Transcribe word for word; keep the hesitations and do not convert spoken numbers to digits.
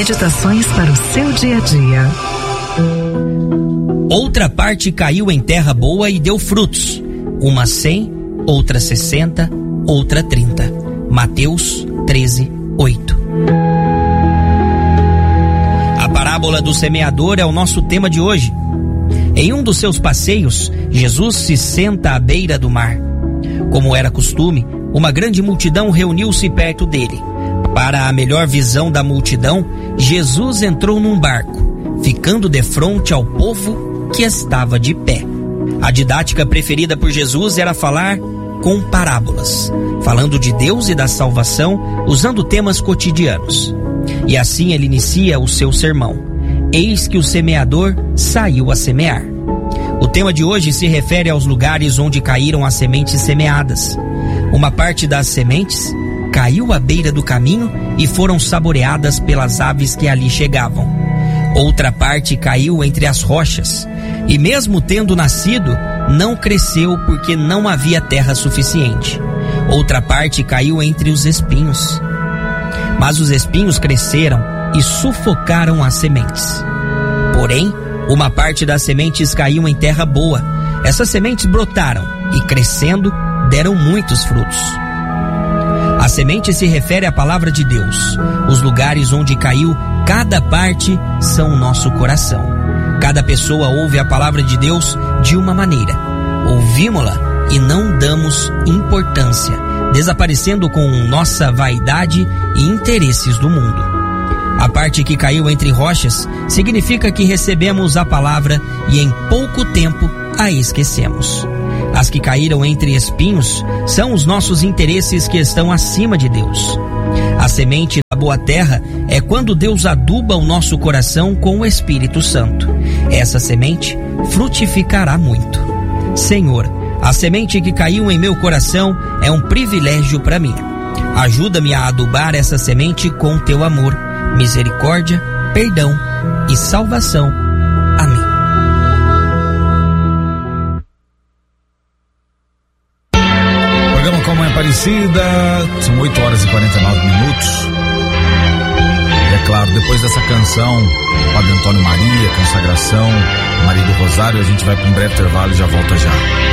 Meditações para o seu dia a dia. Outra parte caiu em terra boa e deu frutos, uma cem, outra sessenta, outra trinta. Mateus treze, oito. A parábola do semeador é o nosso tema de hoje. Em um dos seus passeios, Jesus se senta à beira do mar. Como era costume, uma grande multidão reuniu-se perto dele. Para a melhor visão da multidão, Jesus entrou num barco, ficando defronte ao povo que estava de pé. A didática preferida por Jesus era falar com parábolas, falando de Deus e da salvação, usando temas cotidianos. E assim ele inicia o seu sermão. Eis que o semeador saiu a semear. O tema de hoje se refere aos lugares onde caíram as sementes semeadas. Uma parte das sementes caiu à beira do caminho e foram saboreadas pelas aves que ali chegavam. Outra parte caiu entre as rochas, e mesmo tendo nascido, não cresceu porque não havia terra suficiente. Outra parte caiu entre os espinhos. Mas os espinhos cresceram e sufocaram as sementes. Porém, uma parte das sementes caiu em terra boa. Essas sementes brotaram e, crescendo, deram muitos frutos. A semente se refere à palavra de Deus. Os lugares onde caiu cada parte são o nosso coração. Cada pessoa ouve a palavra de Deus de uma maneira. Ouvimos-la e não damos importância, desaparecendo com nossa vaidade e interesses do mundo. A parte que caiu entre rochas significa que recebemos a palavra e em pouco tempo a esquecemos. As que caíram entre espinhos são os nossos interesses que estão acima de Deus. A semente da boa terra é quando Deus aduba o nosso coração com o Espírito Santo. Essa semente frutificará muito. Senhor, a semente que caiu em meu coração é um privilégio para mim. Ajuda-me a adubar essa semente com teu amor, misericórdia, perdão e salvação. Amém. Como é Aparecida, são oito horas e quarenta e nove minutos. E é claro, depois dessa canção, Padre Antônio Maria, consagração, Maria do Rosário, a gente vai para um breve intervalo e já volta já.